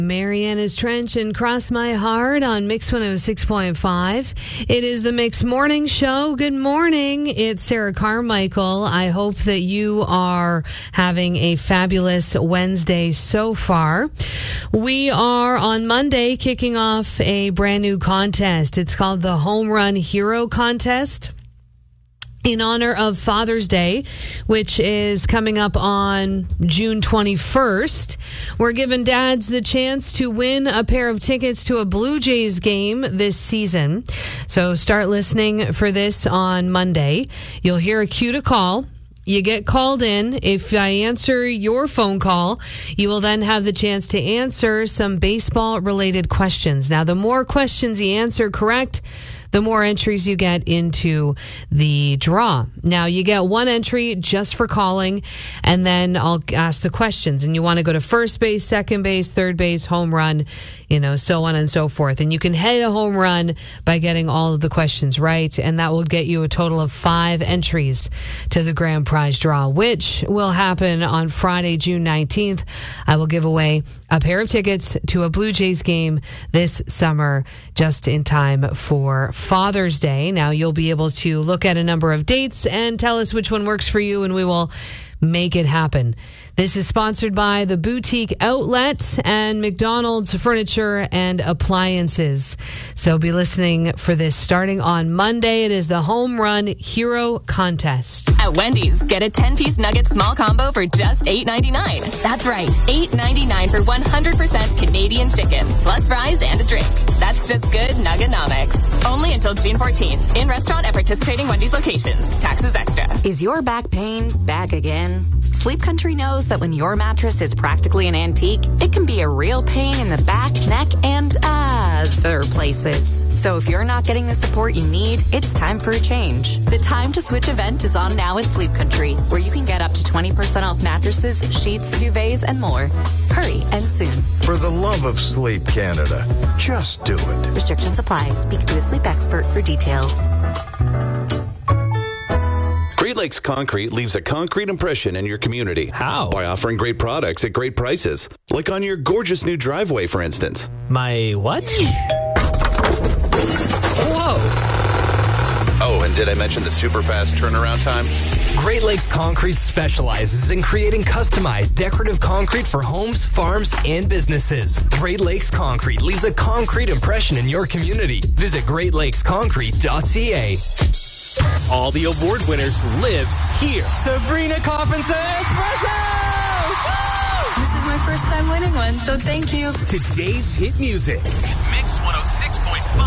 Mariana's Trench and Cross My Heart on Mix 106.5. It is the Mix Morning Show. Good morning. It's Sarah Carmichael. I hope that you are having a fabulous Wednesday so far. We are on Monday kicking off a brand new contest. It's called the Home Run Hero Contest, in honor of Father's Day, which is coming up on June 21st. We're giving dads the chance to win a pair of tickets to a Blue Jays game this season. So start listening for this on Monday. You'll hear a cue to call. You get called in. If I answer your phone call, you will then have the chance to answer some baseball-related questions. Now, the more questions you answer correct, the more entries you get into the draw. Now, you get one entry just for calling, and then I'll ask the questions. And you want to go to first base, second base, third base, home run, so on and so forth. And you can hit a home run by getting all of the questions right, and that will get you a total of 5 entries to the grand prize draw, which will happen on Friday, June 19th. I will give away a pair of tickets to a Blue Jays game this summer, just in time for Father's Day. Now, you'll be able to look at a number of dates and tell us which one works for you, and we will make it happen. This is sponsored by the Boutique Outlet and McDonald's Furniture and Appliances. So be listening for this starting on Monday. It is the Home Run Hero Contest. At Wendy's, get a 10-piece nugget small combo for just $8.99. That's right, $8.99 for 100% Canadian chicken, plus fries and a drink. That's just good Nuggenomics. Only until June 14th. In restaurant at participating Wendy's locations. Taxes extra. Is your back pain back again? Sleep Country knows that when your mattress is practically an antique, it can be a real pain in the back, neck, and other places. So if you're not getting the support you need, it's time for a change. The Time to Switch event is on now at Sleep Country, where you can get up to 20% off mattresses, sheets, duvets, and more. Hurry, and soon. For the love of sleep, Canada, just do it. Restrictions apply. Speak to a sleep expert for details. Great Lakes Concrete leaves a concrete impression in your community. How? By offering great products at great prices. Like on your gorgeous new driveway, for instance. My what? Whoa! Oh, and did I mention the super fast turnaround time? Great Lakes Concrete specializes in creating customized decorative concrete for homes, farms, and businesses. Great Lakes Concrete leaves a concrete impression in your community. Visit greatlakesconcrete.ca. All the award winners live here. Sabrina Coppin's Espresso! This is my first time winning one, so thank you. Today's hit music. Mix 106.5.